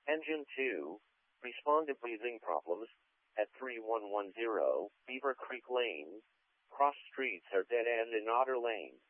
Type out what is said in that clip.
Engine 2, respond to breathing problems at 3110 Beaver Creek Lane. Cross streets are dead end in Otter Lane.